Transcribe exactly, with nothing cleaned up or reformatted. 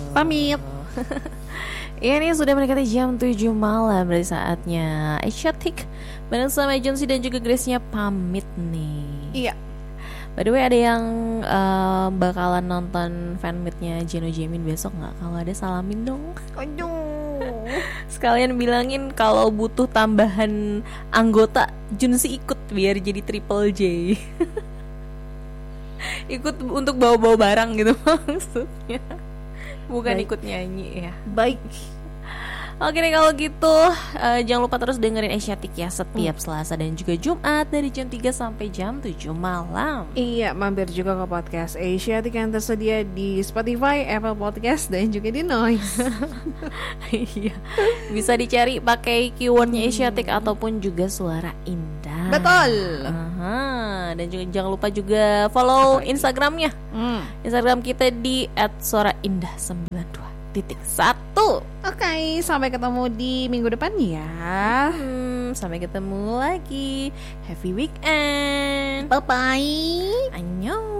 Pamit. Ini sudah mendekati jam tujuh malam. Berarti saatnya Asiatic bareng sama Jonsi dan juga Grace-nya pamit nih. Iya. By the way, ada yang uh, bakalan nonton fanmeetnya Jeno Jamin besok nggak? Kalau ada salamin dong. Aduh. Sekalian bilangin kalau butuh tambahan anggota, Junsi ikut biar jadi Triple J. Ikut untuk bawa-bawa barang gitu maksudnya. Bukan Baik. Ikut nyanyi ya. Baik. Oke deh kalau gitu, uh, jangan lupa terus dengerin Asiatic ya setiap hmm. Selasa dan juga Jumat dari jam tiga sampai jam tujuh malam. Iya, mampir juga ke podcast Asiatic yang tersedia di Spotify, Apple Podcast dan juga di Noise. Iya. Bisa dicari pakai keywordnya Asiatic hmm. ataupun juga suara indah. Betul. Aha. Dan juga jangan lupa juga follow Instagramnya. Hmm. Instagram kita di et suara indah sembilan dua titik satu. Oke, okay, sampai ketemu di minggu depan ya. Hmm, sampai ketemu lagi. Happy weekend. Bye bye. Annyeong.